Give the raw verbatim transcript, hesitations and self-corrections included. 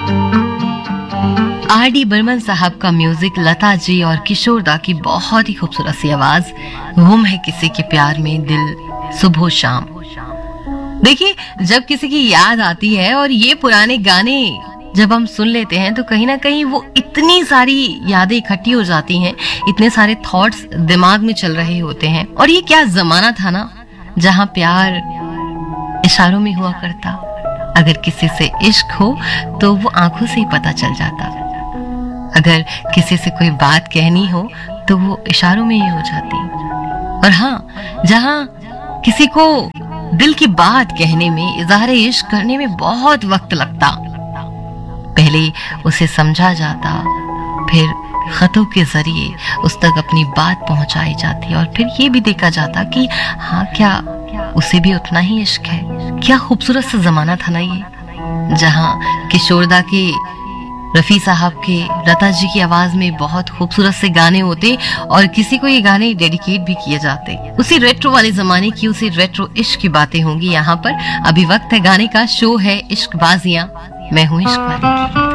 R D Burman साहब का music, Lata ji और किशोर दा की बहुत ही खूबसूरत सी आवाज, गुम है किसी के प्यार में दिल सुबह शाम। देखिए, जब किसी की याद आती है और ये पुराने गाने जब हम सुन लेते हैं तो कहीं ना कहीं वो इतनी सारी यादें इकट्ठी हो जाती हैं, इतने सारे थॉट्स दिमाग में चल रहे होते हैं। और ये क्या जमाना था ना, जहां प्यार इशारों में हुआ करता। अगर किसी से इश्क हो तो वो आंखों से ही पता चल जाता। अगर किसी से कोई बात कहनी हो तो वो इशारों में ही हो जाती। और हाँ, जहां किसी को दिल की बात कहने में, इज़हार इश्क करने में बहुत वक्त लगता, पहले उसे समझा जाता, फिर खतों के जरिए उस तक अपनी बात पहुंचाई जाती और फिर ये भी देखा जाता कि हाँ, क्या उसे भी उतना ही इश्क है। क्या खूबसूरत सा जमाना था ना ये, जहां किशोरदा के, रफी साहब के, लता जी की आवाज में बहुत खूबसूरत से गाने होते और किसी को ये गाने डेडिकेट भी किए जाते। उसी रेट्रो वाले जमाने की, उसी रेट्रो इश्क की बातें होंगी यहाँ पर। अभी वक्त है गाने का, शो है इश्क बाजियां, मैं हूँ इश्क वाली।